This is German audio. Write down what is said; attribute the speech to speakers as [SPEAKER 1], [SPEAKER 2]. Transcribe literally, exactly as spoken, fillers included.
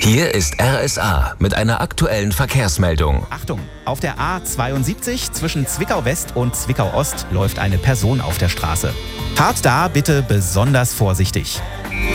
[SPEAKER 1] Hier ist R S A mit einer aktuellen Verkehrsmeldung.
[SPEAKER 2] Achtung, auf der A zweiundsiebzig zwischen Zwickau West und Zwickau Ost läuft eine Person auf der Straße. Fahrt da bitte besonders vorsichtig.